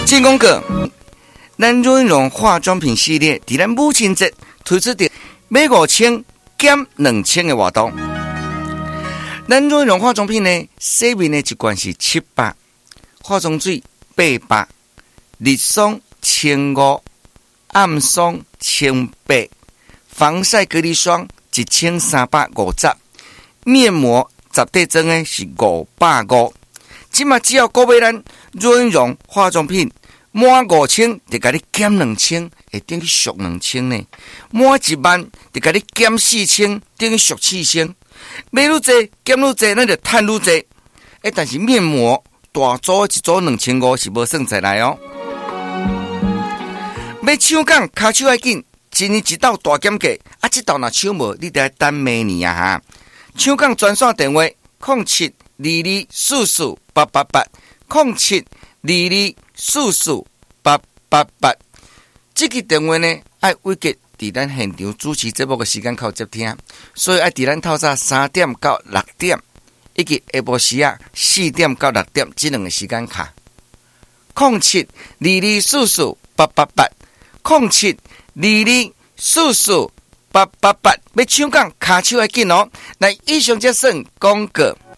先讲过，咱润荣化妆品系列伫咱母亲节推出的买5000减2000的活动。咱润荣化妆品呢，洗面的一罐是700，化妆水800，日霜1500，暗霜1800，防晒隔离霜1350，面膜10块装的是550。即马只要购买咱润荣化妆品满5000，就甲你减2000，会等于俗2000呢。满10000，就甲你减4000，等于俗4000。买愈济减愈济，咱就赚愈济。但是面膜大组一组2500是无算在来哦。要抢讲，骹手要紧，今年一道大减价，这道若抢无，你得等明年啊哈。抢讲专线电话0722448888，0722448888。这个电话呢，爱委结伫咱现场主持节目的时间靠接听，所以爱伫咱透早3点到6点，以及下晡时4点到6点这两个时间卡。0722448888，0722448888，要抢讲卡手要紧哦。来，以上这算广告。